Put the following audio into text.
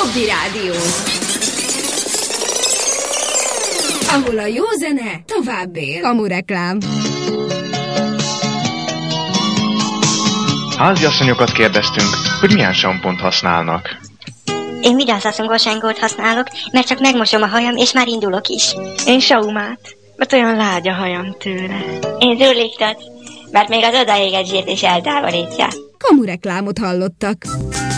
Hobby Rádió, ahol a jó zene tovább él. Kamureklám. Háziasszonyokat kérdeztünk, hogy milyen sampont használnak. Én vidászaszongos engót használok, mert csak megmosom a hajam, és már indulok is. Én saumát, mert olyan lágy a hajam tőle. Én zurliktat, mert még az odaégett zsírt is eltávolítja. Kamureklámot hallottak.